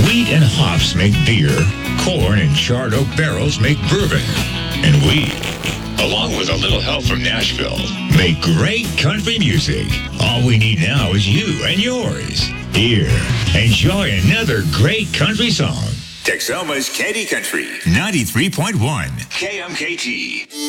Wheat and hops make beer. Corn and charred oak barrels make bourbon. And we, along with a little help from Nashville, make great country music. All we need now is you and yours. Here, enjoy another great country song. Texoma's Candy Country 93.1 KMKT.